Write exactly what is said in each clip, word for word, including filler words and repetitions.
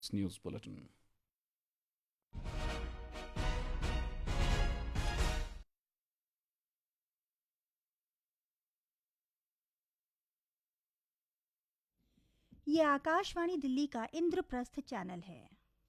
News Bulletin. ये आकाशवाणी दिल्ली का Indraprastha channel है।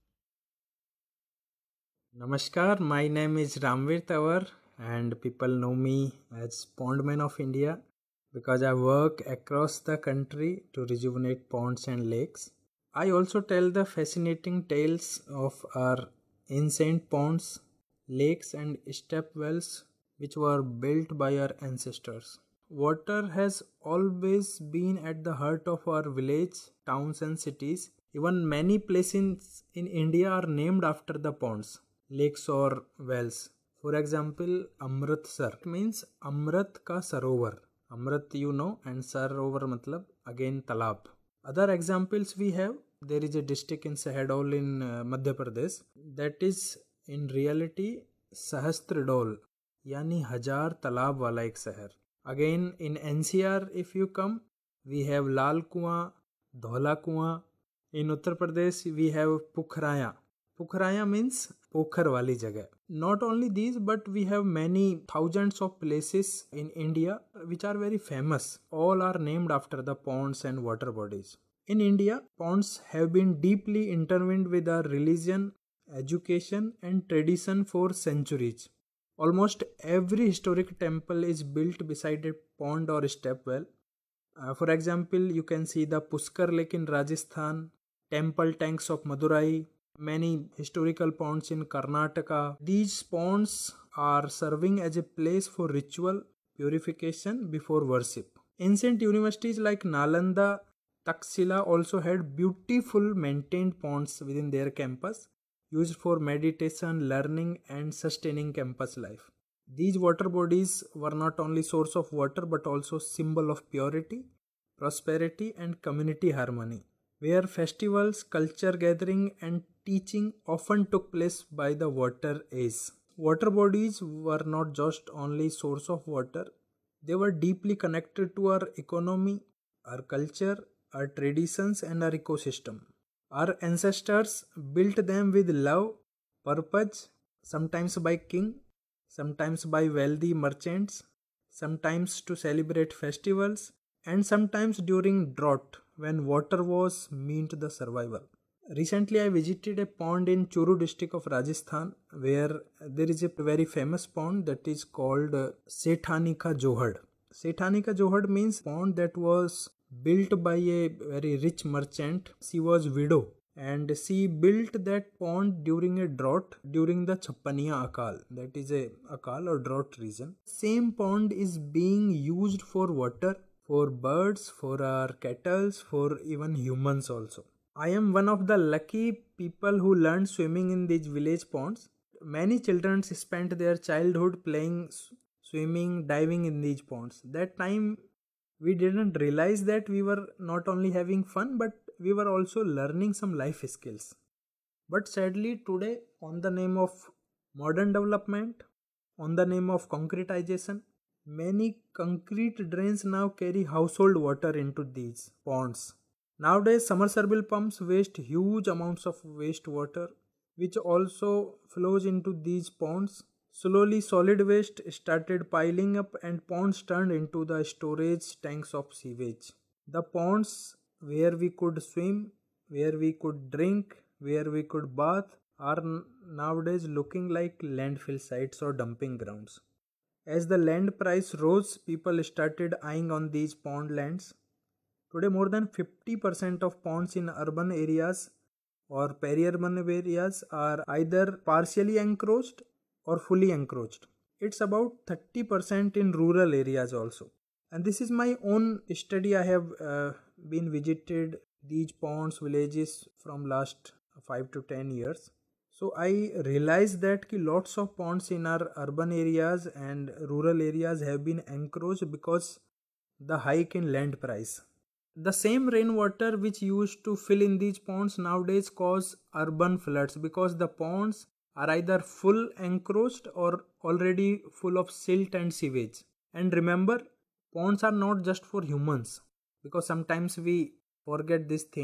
Namaskar, my name is Ramveer Tawar and people know me as Pondman of India because I work across the country to rejuvenate ponds and lakes. I also tell the fascinating tales of our ancient ponds, lakes and step wells which were built by our ancestors. Water has always been at the heart of our village, towns and cities. Even many places in India are named after the ponds, lakes or wells. For example, Amritsar. It means Amrit ka Sarovar. Amrit you know and Sarovar matlab again talab. Other examples we have, there is a district in Sahadol in uh, Madhya Pradesh that is in reality Sahastradol यानी हजार तालाब वाला एक शहर. Again in N C R if you come, we have Lal Kuan, Dhola Kuan. In Uttar Pradesh we have Pukhraya. Pukhraya means पोखर वाली जगह. Not only these but we have many thousands of places in India which are very famous. All are named after the ponds and water bodies. In India, ponds have been deeply intertwined with our religion, education and tradition for centuries. Almost every historic temple is built beside a pond or step well. Uh, for example, you can see the Pushkar Lake in Rajasthan, temple tanks of Madurai, many historical ponds in Karnataka. These ponds are serving as a place for ritual purification before worship. Ancient universities like Nalanda, Taxila also had beautiful maintained ponds within their campus, used for meditation, learning and sustaining campus life. These water bodies were not only source of water but also symbol of purity, prosperity and community harmony, where festivals, culture gathering and teaching often took place by the water edge. Water bodies were not just only source of water, they were deeply connected to our economy, our culture, our traditions and our ecosystem. Our ancestors built them with love, purpose, sometimes by king, sometimes by wealthy merchants, sometimes to celebrate festivals, and sometimes during drought when water was meant the survival. Recently, I visited a pond in Churu district of Rajasthan where there is a very famous pond that is called uh, Sethani Ka Johad. Sethani Ka Johad means pond that was built by a very rich merchant. She was widow and she built that pond during a drought during the Chappaniya Akal, that is a Akal or drought region. Same pond is being used for water, for birds, for our cattle, for even humans also. I am one of the lucky people who learned swimming in these village ponds. Many children spent their childhood playing swimming, diving in these ponds. That time we didn't realize that we were not only having fun but we were also learning some life skills. But sadly today, on the name of modern development, on the name of concretization, many concrete drains now carry household water into these ponds. Nowadays, submersible pumps waste huge amounts of wastewater, which also flows into these ponds. Slowly, solid waste started piling up, and ponds turned into the storage tanks of sewage. The ponds where we could swim, where we could drink, where we could bath, are nowadays looking like landfill sites or dumping grounds. As the land price rose, people started eyeing on these pond lands. Today, more than fifty percent of ponds in urban areas or peri-urban areas are either partially encroached or fully encroached. It's about thirty percent in rural areas also. And this is my own study. I have uh, been visited these ponds villages from last five to ten years. So I realized that ki lots of ponds in our urban areas and rural areas have been encroached because the hike in land price. The same rainwater which used to fill in these ponds nowadays cause urban floods because the ponds are either full encroached or already full of silt and sewage. And remember, ponds are not just for humans because sometimes we forget these things.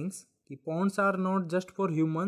कि ponds are not just for humans